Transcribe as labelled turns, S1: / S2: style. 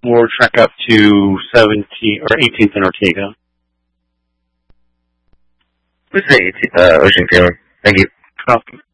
S1: more track up to 17th or 18th and Ortega.
S2: Let's say 18th, Ocean Feeling. Thank you.
S1: Welcome.